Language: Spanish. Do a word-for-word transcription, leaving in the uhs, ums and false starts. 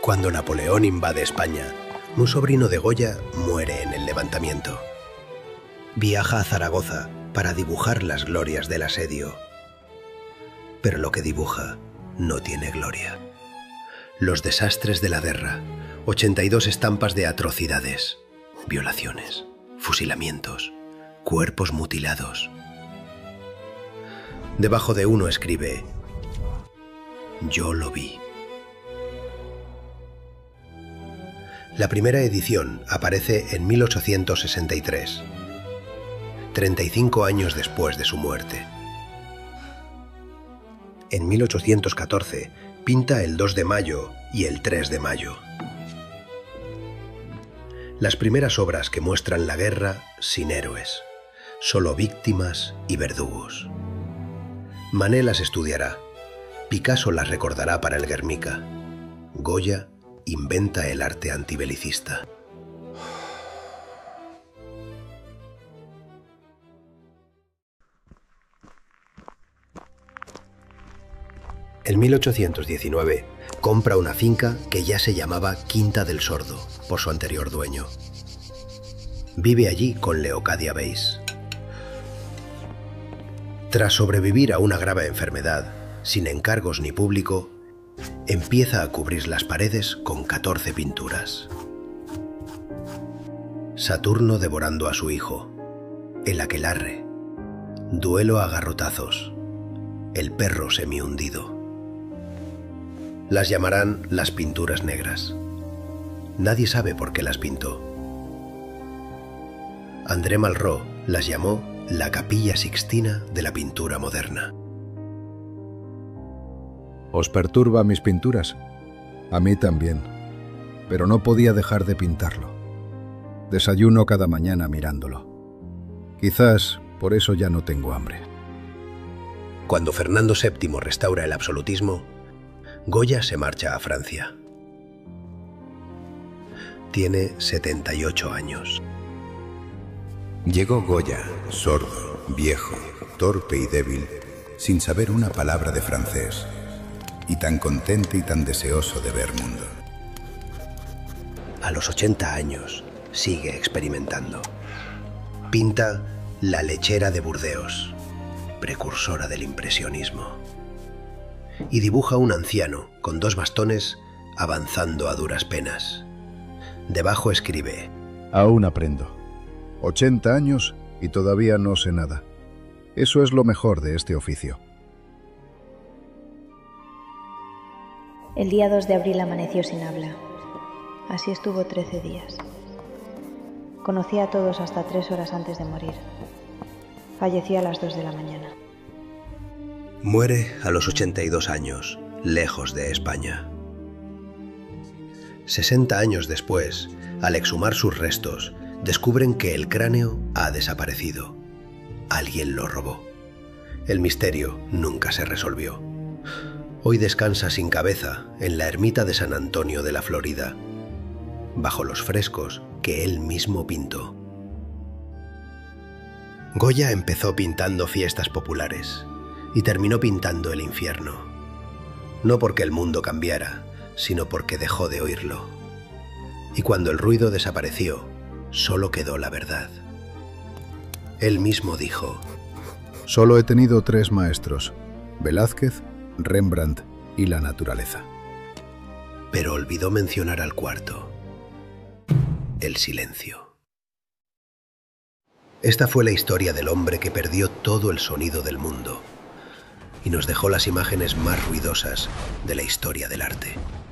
Cuando Napoleón invade España, un sobrino de Goya muere en el levantamiento. Viaja a Zaragoza para dibujar las glorias del asedio. Pero lo que dibuja no tiene gloria. Los desastres de la guerra, ochenta y dos estampas de atrocidades, violaciones, fusilamientos, cuerpos mutilados. Debajo de uno escribe: yo lo vi. La primera edición aparece en mil ochocientos sesenta y tres, treinta y cinco años después de su muerte. En mil ochocientos catorce pinta el dos de mayo y el tres de mayo. Las primeras obras que muestran la guerra sin héroes, solo víctimas y verdugos. Manet las estudiará, Picasso las recordará para el Guernica, Goya inventa el arte antibelicista. En mil ochocientos diecinueve compra una finca que ya se llamaba Quinta del Sordo, por su anterior dueño. Vive allí con Leocadia Weiss. Tras sobrevivir a una grave enfermedad, sin encargos ni público, empieza a cubrir las paredes con catorce pinturas. Saturno devorando a su hijo, el aquelarre, duelo a garrotazos, el perro semihundido. Las llamarán las pinturas negras. Nadie sabe por qué las pintó. André Malraux las llamó la Capilla Sixtina de la pintura moderna. ¿Os perturba mis pinturas? A mí también, pero no podía dejar de pintarlo. Desayuno cada mañana mirándolo. Quizás por eso ya no tengo hambre. Cuando Fernando séptimo restaura el absolutismo, Goya se marcha a Francia. Tiene setenta y ocho años. Llegó Goya, sordo, viejo, torpe y débil, sin saber una palabra de francés, y tan contento y tan deseoso de ver mundo. A los ochenta años sigue experimentando. Pinta La lechera de Burdeos, precursora del impresionismo, y dibuja un anciano con dos bastones avanzando a duras penas. Debajo escribe: aún aprendo. ochenta años y todavía no sé nada. Eso es lo mejor de este oficio. El día dos de abril amaneció sin habla. Así estuvo trece días. Conocí a todos hasta tres horas antes de morir. Falleció a las dos de la mañana. Muere a los ochenta y dos años, lejos de España. sesenta años después, al exhumar sus restos, descubren que el cráneo ha desaparecido. Alguien lo robó. El misterio nunca se resolvió. Hoy descansa sin cabeza en la ermita de San Antonio de la Florida, bajo los frescos que él mismo pintó. Goya empezó pintando fiestas populares y terminó pintando el infierno. No porque el mundo cambiara, sino porque dejó de oírlo. Y cuando el ruido desapareció, solo quedó la verdad. Él mismo dijo: solo he tenido tres maestros: Velázquez, Rembrandt y la naturaleza. Pero olvidó mencionar al cuarto: el silencio. Esta fue la historia del hombre que perdió todo el sonido del mundo y nos dejó las imágenes más ruidosas de la historia del arte.